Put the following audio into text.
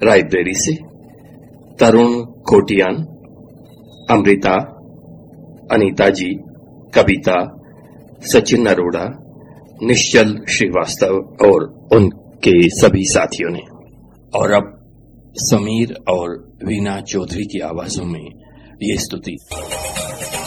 रायबरेली से तरुण खोटियान, अमृता, अनीता जी, कविता, सचिन अरोड़ा, निश्चल श्रीवास्तव और उनके सभी साथियों ने। और अब समीर और वीना चौधरी की आवाजों में ये स्तुति।